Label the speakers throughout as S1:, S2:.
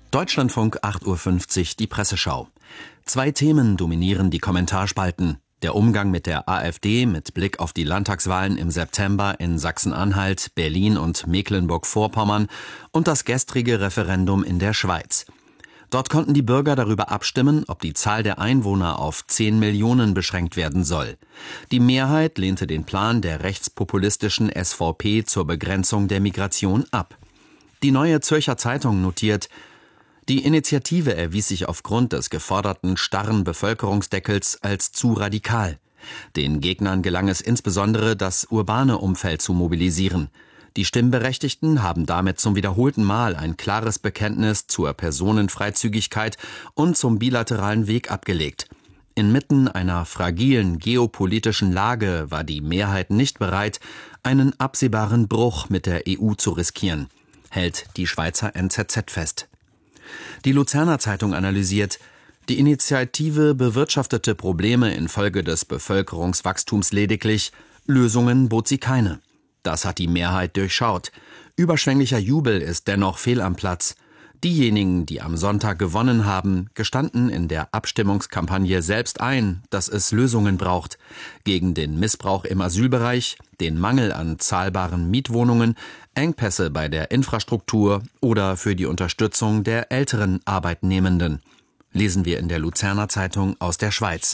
S1: Deutschlandfunk 8:50 Uhr, die Presseschau. 2 Themen dominieren die Kommentarspalten. Der Umgang mit der AfD mit Blick auf die Landtagswahlen im September in Sachsen-Anhalt, Berlin und Mecklenburg-Vorpommern und das gestrige Referendum in der Schweiz. Dort konnten die Bürger darüber abstimmen, ob die Zahl der Einwohner auf 10 Millionen beschränkt werden soll. Die Mehrheit lehnte den Plan der rechtspopulistischen SVP zur Begrenzung der Migration ab. Die Neue Zürcher Zeitung notiert: Die Initiative erwies sich aufgrund des geforderten starren Bevölkerungsdeckels als zu radikal. Den Gegnern gelang es insbesondere, das urbane Umfeld zu mobilisieren. Die Stimmberechtigten haben damit zum wiederholten Mal ein klares Bekenntnis zur Personenfreizügigkeit und zum bilateralen Weg abgelegt. Inmitten einer fragilen geopolitischen Lage war die Mehrheit nicht bereit, einen absehbaren Bruch mit der EU zu riskieren, hält die Schweizer NZZ fest. Die Luzerner Zeitung analysiert: Die Initiative bewirtschaftete Probleme infolge des Bevölkerungswachstums lediglich, Lösungen bot sie keine. Das hat die Mehrheit durchschaut. Überschwänglicher Jubel ist dennoch fehl am Platz. Diejenigen, die am Sonntag gewonnen haben, gestanden in der Abstimmungskampagne selbst ein, dass es Lösungen braucht. Gegen den Missbrauch im Asylbereich, den Mangel an zahlbaren Mietwohnungen, Engpässe bei der Infrastruktur oder für die Unterstützung der älteren Arbeitnehmenden. Lesen wir in der Luzerner Zeitung aus der Schweiz.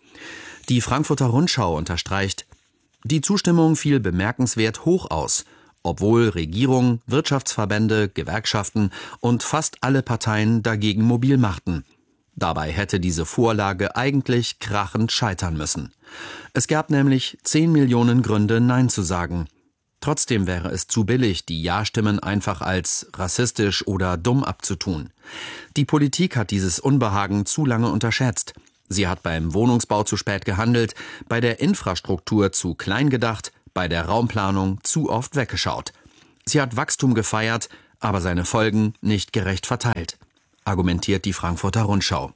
S1: Die Frankfurter Rundschau unterstreicht: Die Zustimmung fiel bemerkenswert hoch aus, obwohl Regierung, Wirtschaftsverbände, Gewerkschaften und fast alle Parteien dagegen mobil machten. Dabei hätte diese Vorlage eigentlich krachend scheitern müssen. Es gab nämlich 10 Millionen Gründe, Nein zu sagen. Trotzdem wäre es zu billig, die Ja-Stimmen einfach als rassistisch oder dumm abzutun. Die Politik hat dieses Unbehagen zu lange unterschätzt. Sie hat beim Wohnungsbau zu spät gehandelt, bei der Infrastruktur zu klein gedacht, bei der Raumplanung zu oft weggeschaut. Sie hat Wachstum gefeiert, aber seine Folgen nicht gerecht verteilt, argumentiert die Frankfurter Rundschau.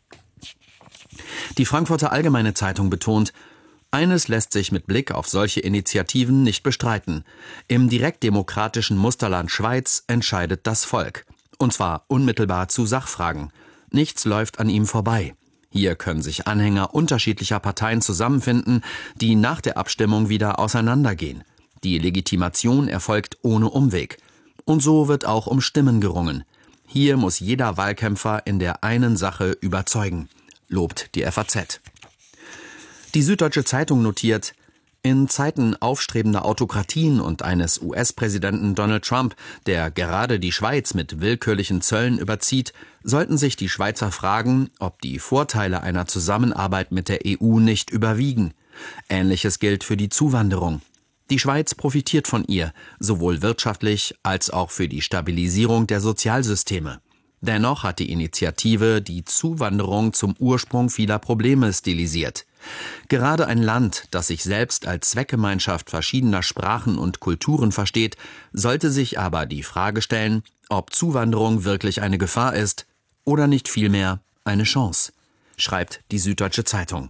S1: Die Frankfurter Allgemeine Zeitung betont: Eines lässt sich mit Blick auf solche Initiativen nicht bestreiten: Im direktdemokratischen Musterland Schweiz entscheidet das Volk. Und zwar unmittelbar zu Sachfragen. Nichts läuft an ihm vorbei. Hier können sich Anhänger unterschiedlicher Parteien zusammenfinden, die nach der Abstimmung wieder auseinandergehen. Die Legitimation erfolgt ohne Umweg. Und so wird auch um Stimmen gerungen. Hier muss jeder Wahlkämpfer in der einen Sache überzeugen, lobt die FAZ. Die Süddeutsche Zeitung notiert: In Zeiten aufstrebender Autokratien und eines US-Präsidenten Donald Trump, der gerade die Schweiz mit willkürlichen Zöllen überzieht, sollten sich die Schweizer fragen, ob die Vorteile einer Zusammenarbeit mit der EU nicht überwiegen. Ähnliches gilt für die Zuwanderung. Die Schweiz profitiert von ihr, sowohl wirtschaftlich als auch für die Stabilisierung der Sozialsysteme. Dennoch hat die Initiative die Zuwanderung zum Ursprung vieler Probleme stilisiert. Gerade ein Land, das sich selbst als Zweckgemeinschaft verschiedener Sprachen und Kulturen versteht, sollte sich aber die Frage stellen, ob Zuwanderung wirklich eine Gefahr ist oder nicht vielmehr eine Chance, schreibt die Süddeutsche Zeitung.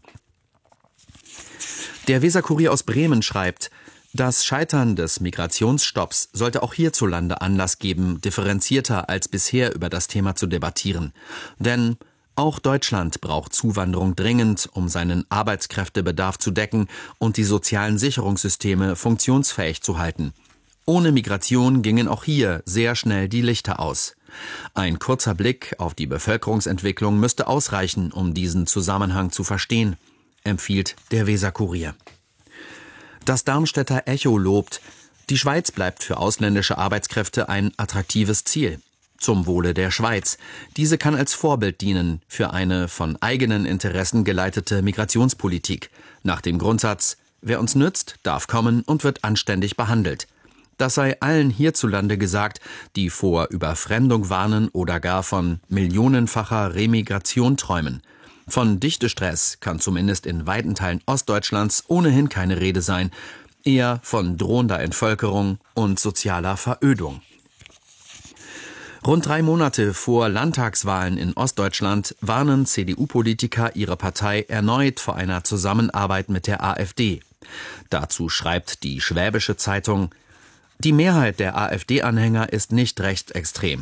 S1: Der Weser-Kurier aus Bremen schreibt: Das Scheitern des Migrationsstopps sollte auch hierzulande Anlass geben, differenzierter als bisher über das Thema zu debattieren. Denn auch Deutschland braucht Zuwanderung dringend, um seinen Arbeitskräftebedarf zu decken und die sozialen Sicherungssysteme funktionsfähig zu halten. Ohne Migration gingen auch hier sehr schnell die Lichter aus. Ein kurzer Blick auf die Bevölkerungsentwicklung müsste ausreichen, um diesen Zusammenhang zu verstehen, empfiehlt der Weser-Kurier. Das Darmstädter Echo lobt: Die Schweiz bleibt für ausländische Arbeitskräfte ein attraktives Ziel. Zum Wohle der Schweiz. Diese kann als Vorbild dienen für eine von eigenen Interessen geleitete Migrationspolitik. Nach dem Grundsatz: Wer uns nützt, darf kommen und wird anständig behandelt. Das sei allen hierzulande gesagt, die vor Überfremdung warnen oder gar von millionenfacher Remigration träumen. Von Dichtestress kann zumindest in weiten Teilen Ostdeutschlands ohnehin keine Rede sein, eher von drohender Entvölkerung und sozialer Verödung. Rund 3 Monate vor Landtagswahlen in Ostdeutschland warnen CDU-Politiker ihre Partei erneut vor einer Zusammenarbeit mit der AfD. Dazu schreibt die Schwäbische Zeitung: Die Mehrheit der AfD-Anhänger ist nicht rechtsextrem.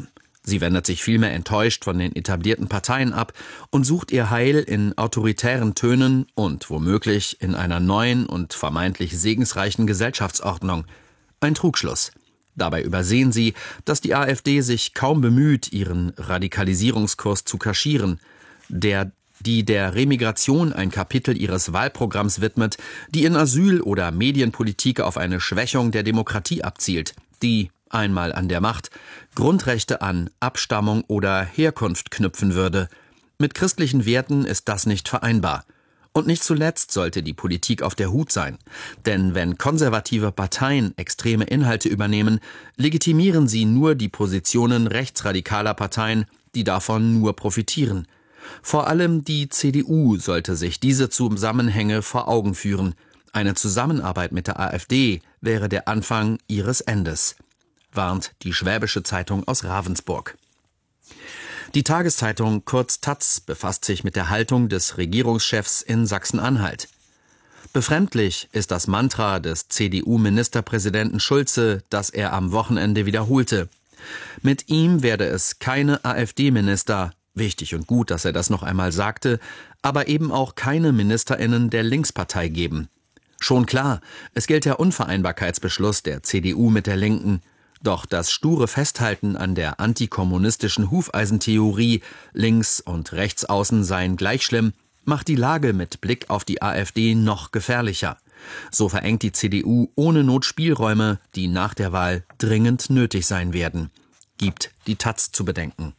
S1: Sie wendet sich vielmehr enttäuscht von den etablierten Parteien ab und sucht ihr Heil in autoritären Tönen und womöglich in einer neuen und vermeintlich segensreichen Gesellschaftsordnung. Ein Trugschluss. Dabei übersehen sie, dass die AfD sich kaum bemüht, ihren Radikalisierungskurs zu kaschieren, die der Remigration ein Kapitel ihres Wahlprogramms widmet, die in Asyl- oder Medienpolitik auf eine Schwächung der Demokratie abzielt, die, einmal an der Macht, Grundrechte an Abstammung oder Herkunft knüpfen würde. Mit christlichen Werten ist das nicht vereinbar. Und nicht zuletzt sollte die Politik auf der Hut sein. Denn wenn konservative Parteien extreme Inhalte übernehmen, legitimieren sie nur die Positionen rechtsradikaler Parteien, die davon nur profitieren. Vor allem die CDU sollte sich diese Zusammenhänge vor Augen führen. Eine Zusammenarbeit mit der AfD wäre der Anfang ihres Endes, warnt die Schwäbische Zeitung aus Ravensburg. Die Tageszeitung kurz taz befasst sich mit der Haltung des Regierungschefs in Sachsen-Anhalt. Befremdlich ist das Mantra des CDU-Ministerpräsidenten Schulze, das er am Wochenende wiederholte. Mit ihm werde es keine AfD-Minister, wichtig und gut, dass er das noch einmal sagte, aber eben auch keine MinisterInnen der Linkspartei geben. Schon klar, es gilt der Unvereinbarkeitsbeschluss der CDU mit der Linken. Doch das sture Festhalten an der antikommunistischen Hufeisentheorie, links und rechts außen seien gleich schlimm, macht die Lage mit Blick auf die AfD noch gefährlicher. So verengt die CDU ohne Not Spielräume, die nach der Wahl dringend nötig sein werden, gibt die taz zu bedenken.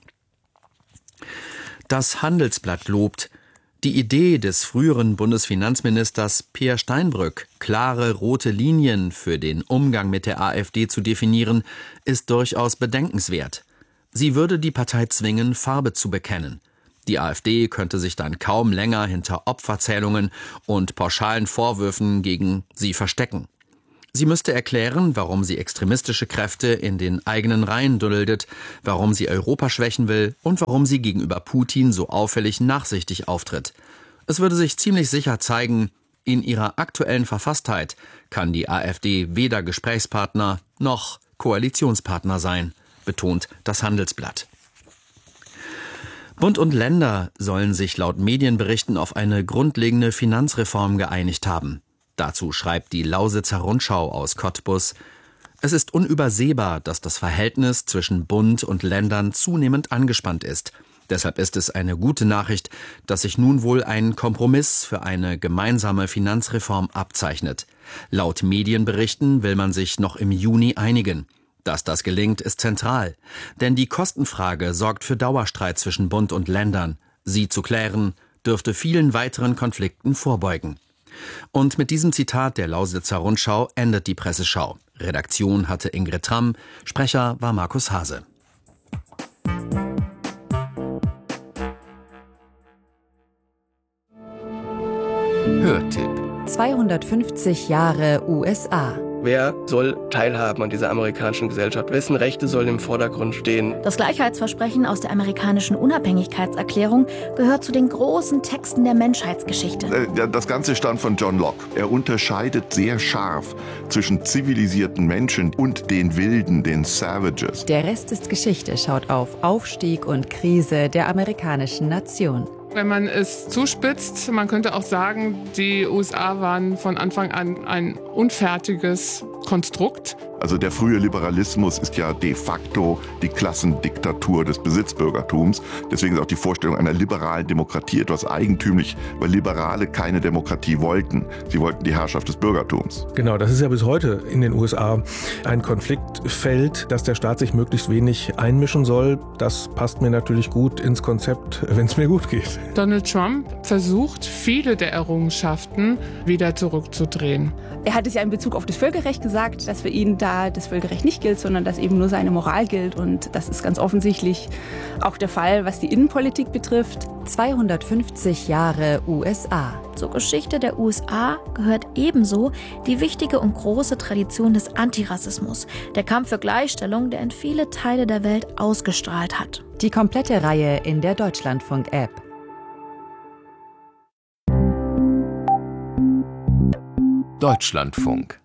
S1: Das Handelsblatt lobt: Die Idee des früheren Bundesfinanzministers Peer Steinbrück, klare rote Linien für den Umgang mit der AfD zu definieren, ist durchaus bedenkenswert. Sie würde die Partei zwingen, Farbe zu bekennen. Die AfD könnte sich dann kaum länger hinter Opferzählungen und pauschalen Vorwürfen gegen sie verstecken. Sie müsste erklären, warum sie extremistische Kräfte in den eigenen Reihen duldet, warum sie Europa schwächen will und warum sie gegenüber Putin so auffällig nachsichtig auftritt. Es würde sich ziemlich sicher zeigen, in ihrer aktuellen Verfasstheit kann die AfD weder Gesprächspartner noch Koalitionspartner sein, betont das Handelsblatt. Bund und Länder sollen sich laut Medienberichten auf eine grundlegende Finanzreform geeinigt haben. Dazu schreibt die Lausitzer Rundschau aus Cottbus: Es ist unübersehbar, dass das Verhältnis zwischen Bund und Ländern zunehmend angespannt ist. Deshalb ist es eine gute Nachricht, dass sich nun wohl ein Kompromiss für eine gemeinsame Finanzreform abzeichnet. Laut Medienberichten will man sich noch im Juni einigen. Dass das gelingt, ist zentral. Denn die Kostenfrage sorgt für Dauerstreit zwischen Bund und Ländern. Sie zu klären, dürfte vielen weiteren Konflikten vorbeugen. Und mit diesem Zitat der Lausitzer Rundschau endet die Presseschau. Redaktion hatte Ingrid Tramm, Sprecher war Markus Hase.
S2: Hörtipp: 250 Jahre USA.
S3: Wer soll teilhaben an dieser amerikanischen Gesellschaft? Wessen Rechte sollen im Vordergrund stehen?
S4: Das Gleichheitsversprechen aus der amerikanischen Unabhängigkeitserklärung gehört zu den großen Texten der Menschheitsgeschichte.
S5: Das Ganze stammt von John Locke. Er unterscheidet sehr scharf zwischen zivilisierten Menschen und den Wilden, den Savages.
S2: Der Rest ist Geschichte schaut auf Aufstieg und Krise der amerikanischen Nation.
S6: Wenn man es zuspitzt, man könnte auch sagen, die USA waren von Anfang an ein unfertiges Konstrukt.
S5: Also der frühe Liberalismus ist ja de facto die Klassendiktatur des Besitzbürgertums. Deswegen ist auch die Vorstellung einer liberalen Demokratie etwas eigentümlich, weil Liberale keine Demokratie wollten. Sie wollten die Herrschaft des Bürgertums.
S7: Genau, das ist ja bis heute in den USA ein Konfliktfeld, dass der Staat sich möglichst wenig einmischen soll. Das passt mir natürlich gut ins Konzept, wenn es mir gut geht.
S6: Donald Trump versucht, viele der Errungenschaften wieder zurückzudrehen.
S8: Er hat es ja in Bezug auf das Völkerrecht gesagt, dass für ihn da das Völkerrecht nicht gilt, sondern dass eben nur seine Moral gilt. Und das ist ganz offensichtlich auch der Fall, was die Innenpolitik betrifft.
S2: 250 Jahre USA.
S4: Zur Geschichte der USA gehört ebenso die wichtige und große Tradition des Antirassismus, der Kampf für Gleichstellung, der in viele Teile der Welt ausgestrahlt hat.
S2: Die komplette Reihe in der Deutschlandfunk-App.
S9: Deutschlandfunk.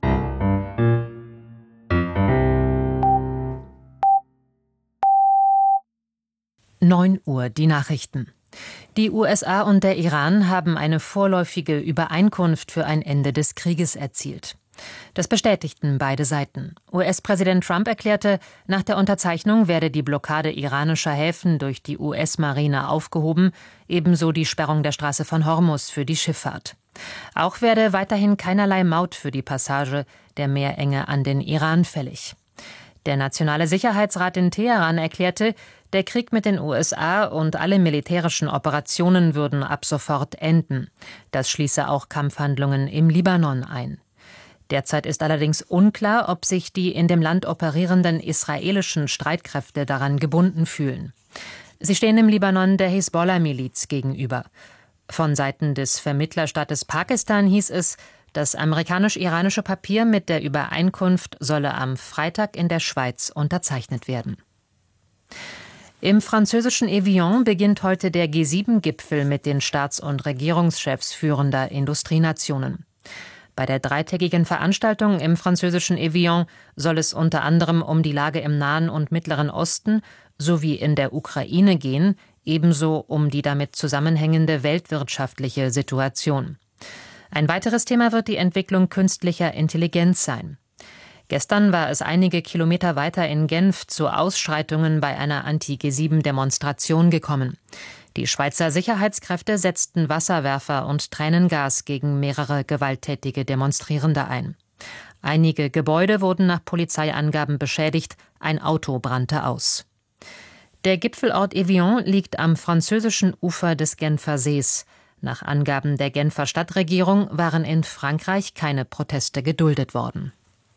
S9: 9 Uhr, die Nachrichten. Die USA und der Iran haben eine vorläufige Übereinkunft für ein Ende des Krieges erzielt. Das bestätigten beide Seiten. US-Präsident Trump erklärte, nach der Unterzeichnung werde die Blockade iranischer Häfen durch die US-Marine aufgehoben, ebenso die Sperrung der Straße von Hormuz für die Schifffahrt. Auch werde weiterhin keinerlei Maut für die Passage der Meerenge an den Iran fällig. Der Nationale Sicherheitsrat in Teheran erklärte, der Krieg mit den USA und alle militärischen Operationen würden ab sofort enden. Das schließe auch Kampfhandlungen im Libanon ein. Derzeit ist allerdings unklar, ob sich die in dem Land operierenden israelischen Streitkräfte daran gebunden fühlen. Sie stehen im Libanon der Hisbollah-Miliz gegenüber. Von Seiten des Vermittlerstaates Pakistan hieß es, das amerikanisch-iranische Papier mit der Übereinkunft solle am Freitag in der Schweiz unterzeichnet werden. Im französischen Evian beginnt heute der G7-Gipfel mit den Staats- und Regierungschefs führender Industrienationen. Bei der dreitägigen Veranstaltung im französischen Evian soll es unter anderem um die Lage im Nahen und Mittleren Osten sowie in der Ukraine gehen, ebenso um die damit zusammenhängende weltwirtschaftliche Situation. Ein weiteres Thema wird die Entwicklung künstlicher Intelligenz sein. Gestern war es einige Kilometer weiter in Genf zu Ausschreitungen bei einer Anti-G7-Demonstration gekommen. Die Schweizer Sicherheitskräfte setzten Wasserwerfer und Tränengas gegen mehrere gewalttätige Demonstrierende ein. Einige Gebäude wurden nach Polizeiangaben beschädigt, ein Auto brannte aus. Der Gipfelort Evian liegt am französischen Ufer des Genfer Sees. Nach Angaben der Genfer Stadtregierung waren in Frankreich keine Proteste geduldet worden.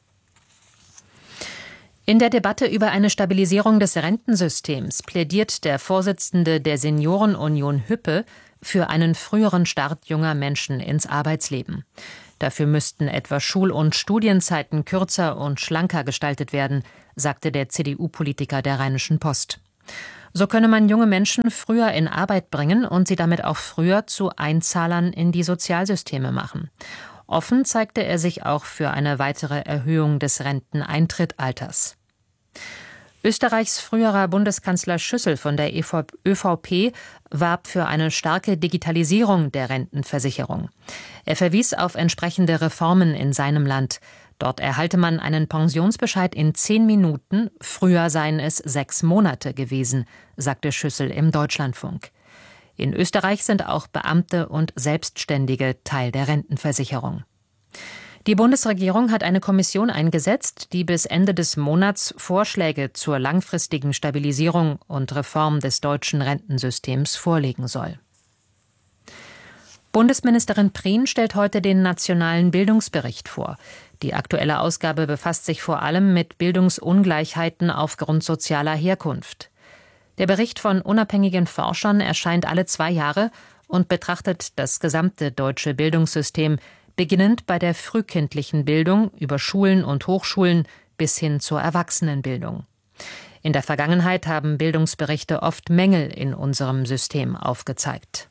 S9: In der Debatte über eine Stabilisierung des Rentensystems plädiert der Vorsitzende der Seniorenunion Hüppe für einen früheren Start junger Menschen ins Arbeitsleben. Dafür müssten etwa Schul- und Studienzeiten kürzer und schlanker gestaltet werden, sagte der CDU-Politiker der Rheinischen Post. So könne man junge Menschen früher in Arbeit bringen und sie damit auch früher zu Einzahlern in die Sozialsysteme machen. Offen zeigte er sich auch für eine weitere Erhöhung des Renteneintrittsalters. Österreichs früherer Bundeskanzler Schüssel von der ÖVP warb für eine starke Digitalisierung der Rentenversicherung. Er verwies auf entsprechende Reformen in seinem Land. Dort erhalte man einen Pensionsbescheid in 10 Minuten, früher seien es 6 Monate gewesen, sagte Schüssel im Deutschlandfunk. In Österreich sind auch Beamte und Selbstständige Teil der Rentenversicherung. Die Bundesregierung hat eine Kommission eingesetzt, die bis Ende des Monats Vorschläge zur langfristigen Stabilisierung und Reform des deutschen Rentensystems vorlegen soll. Bundesministerin Prien stellt heute den Nationalen Bildungsbericht vor. Die aktuelle Ausgabe befasst sich vor allem mit Bildungsungleichheiten aufgrund sozialer Herkunft. Der Bericht von unabhängigen Forschern erscheint alle 2 Jahre und betrachtet das gesamte deutsche Bildungssystem, beginnend bei der frühkindlichen Bildung über Schulen und Hochschulen bis hin zur Erwachsenenbildung. In der Vergangenheit haben Bildungsberichte oft Mängel in unserem System aufgezeigt.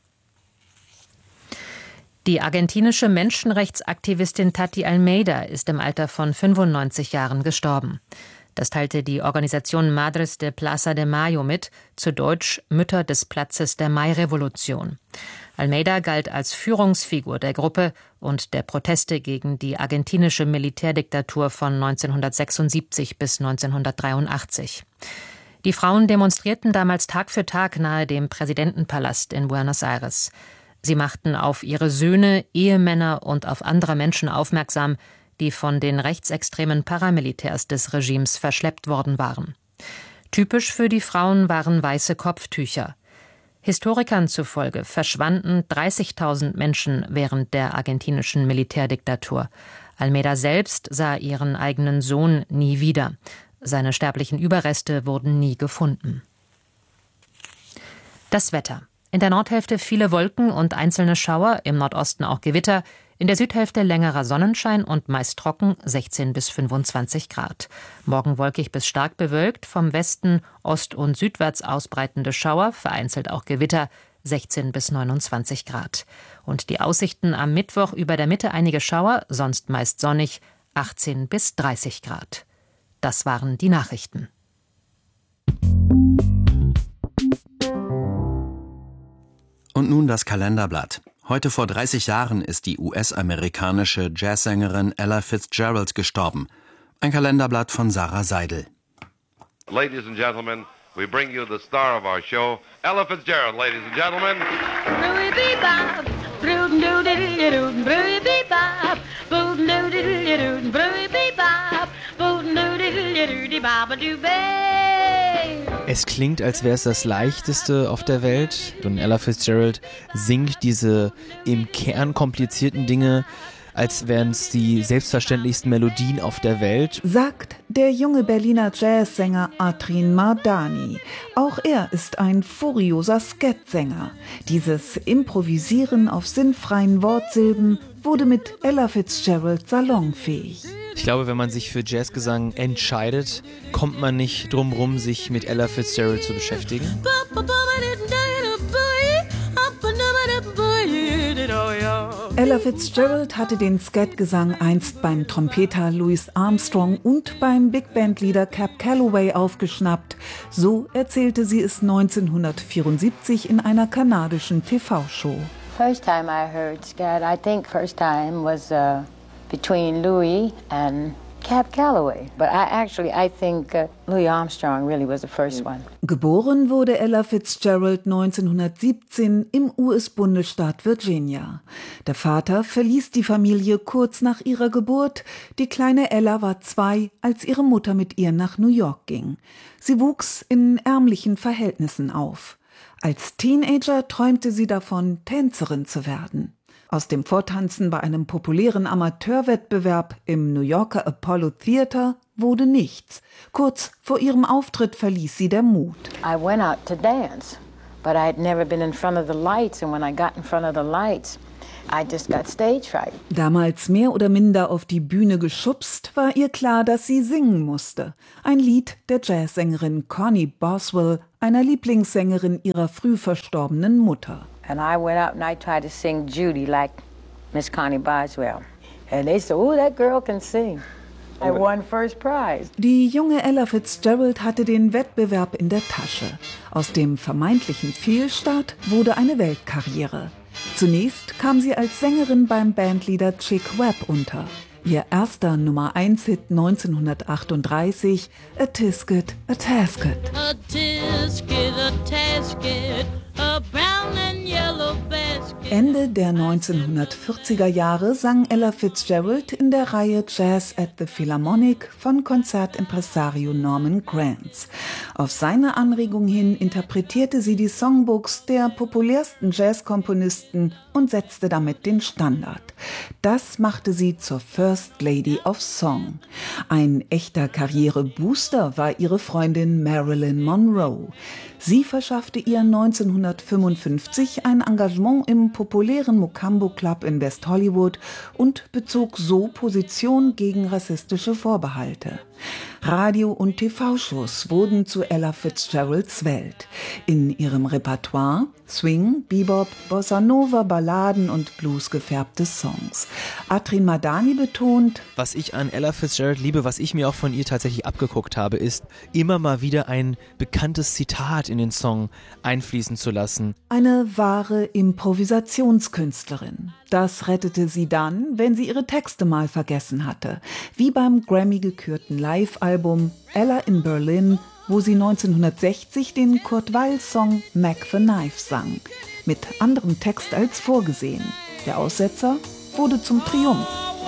S9: Die argentinische Menschenrechtsaktivistin Tati Almeida ist im Alter von 95 Jahren gestorben. Das teilte die Organisation Madres de Plaza de Mayo mit, zu Deutsch Mütter des Platzes der Mai-Revolution. Almeida galt als Führungsfigur der Gruppe und der Proteste gegen die argentinische Militärdiktatur von 1976 bis 1983. Die Frauen demonstrierten damals Tag für Tag nahe dem Präsidentenpalast in Buenos Aires. Sie machten auf ihre Söhne, Ehemänner und auf andere Menschen aufmerksam, die von den rechtsextremen Paramilitärs des Regimes verschleppt worden waren. Typisch für die Frauen waren weiße Kopftücher. Historikern zufolge verschwanden 30.000 Menschen während der argentinischen Militärdiktatur. Almeida selbst sah ihren eigenen Sohn nie wieder. Seine sterblichen Überreste wurden nie gefunden. Das Wetter. In der Nordhälfte viele Wolken und einzelne Schauer, im Nordosten auch Gewitter, in der Südhälfte längerer Sonnenschein und meist trocken, 16 bis 25 Grad. Morgen wolkig bis stark bewölkt, vom Westen ost- und südwärts ausbreitende Schauer, vereinzelt auch Gewitter, 16 bis 29 Grad. Und die Aussichten am Mittwoch über der Mitte einige Schauer, sonst meist sonnig, 18 bis 30 Grad. Das waren die Nachrichten.
S1: Und nun das Kalenderblatt. Heute vor 30 Jahren ist die US-amerikanische Jazzsängerin Ella Fitzgerald gestorben. Ein Kalenderblatt von Sarah Seidel.
S10: Ladies and gentlemen, we bring you the star of our show, Ella Fitzgerald, ladies and gentlemen.
S11: Es klingt, als wäre es das Leichteste auf der Welt. Und Ella Fitzgerald singt diese im Kern komplizierten Dinge, als wären es die selbstverständlichsten Melodien auf der Welt.
S12: Sagt der junge Berliner Jazzsänger Atrin Mardani. Auch er ist ein furioser Scat-Sänger. Dieses Improvisieren auf sinnfreien Wortsilben wurde mit Ella Fitzgerald salonfähig.
S11: Ich glaube, wenn man sich für Jazzgesang entscheidet, kommt man nicht drum rum, sich mit Ella Fitzgerald zu beschäftigen.
S12: Ella Fitzgerald hatte den Scat-Gesang einst beim Trompeter Louis Armstrong und beim Big-Band-Leader Cab Calloway aufgeschnappt. So erzählte sie es 1974 in einer kanadischen TV-Show.
S13: First time I heard Scat, I think first time was between Louis and Cab Calloway. But I think Louis Armstrong really was the first one.
S12: Geboren wurde Ella Fitzgerald 1917 im US-Bundesstaat Virginia. Der Vater verließ die Familie kurz nach ihrer Geburt. Die kleine Ella war 2, als ihre Mutter mit ihr nach New York ging. Sie wuchs in ärmlichen Verhältnissen auf. Als Teenager träumte sie davon, Tänzerin zu werden. Aus dem Vortanzen bei einem populären Amateurwettbewerb im New Yorker Apollo Theater wurde nichts. Kurz vor ihrem Auftritt verließ sie der Mut.
S13: I went out to dance, but I had never been in front of the lights, and when I got in front of the lights, I just got stage fright.
S12: Damals mehr oder minder auf die Bühne geschubst, war ihr klar, dass sie singen musste. Ein Lied der Jazzsängerin Connie Boswell, einer Lieblingssängerin ihrer früh verstorbenen Mutter.
S13: And I went out and I tried to sing Judy like Miss Connie Boswell. And they said, oh, that girl can sing. I won first prize.
S12: Die junge Ella Fitzgerald hatte den Wettbewerb in der Tasche. Aus dem vermeintlichen Fehlstart wurde eine Weltkarriere. Zunächst kam sie als Sängerin beim Bandleader Chick Webb unter. Ihr erster Nummer-1-Hit 1938, A Tisket, a Tasket.
S14: A tisket, a tasket, a brown and yellow basket.
S12: Ende der 1940er Jahre sang Ella Fitzgerald in der Reihe Jazz at the Philharmonic von Konzertimpresario Norman Granz. Auf seine Anregung hin interpretierte sie die Songbooks der populärsten Jazzkomponisten und setzte damit den Standard. Das machte sie zur First Lady of Song. Ein echter Karrierebooster war ihre Freundin Marilyn Monroe. Sie verschaffte ihr 1955 ein Engagement im populären Mocambo Club in West Hollywood und bezog so Position gegen rassistische Vorbehalte. Radio- und TV-Shows wurden zu Ella Fitzgeralds Welt. In ihrem Repertoire Swing, Bebop, Bossa Nova, Balladen und Blues gefärbte Songs. Atrin Mardani betont:
S11: Was ich an Ella Fitzgerald liebe, was ich mir auch von ihr tatsächlich abgeguckt habe, ist, immer mal wieder ein bekanntes Zitat in den Song einfließen zu lassen.
S12: Eine wahre Improvisationskünstlerin. Das rettete sie dann, wenn sie ihre Texte mal vergessen hatte. Wie beim Grammy-gekürten Live-Album Ella in Berlin, wo sie 1960 den Kurt-Weill-Song Mac the Knife sang. Mit anderem Text als vorgesehen. Der Aussetzer wurde zum Triumph.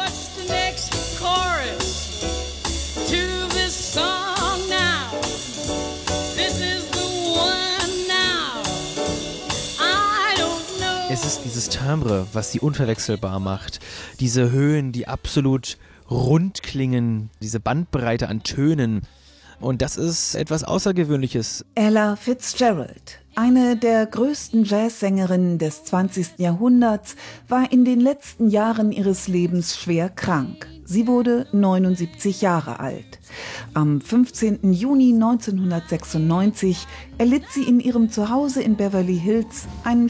S11: Es ist dieses Timbre, was sie unverwechselbar macht. Diese Höhen, die absolut rund klingen, diese Bandbreite an Tönen. Und das ist etwas Außergewöhnliches.
S12: Ella Fitzgerald, eine der größten Jazzsängerinnen des 20. Jahrhunderts, war in den letzten Jahren ihres Lebens schwer krank. Sie wurde 79 Jahre alt. Am 15. Juni 1996 erlitt sie in ihrem Zuhause in Beverly Hills einen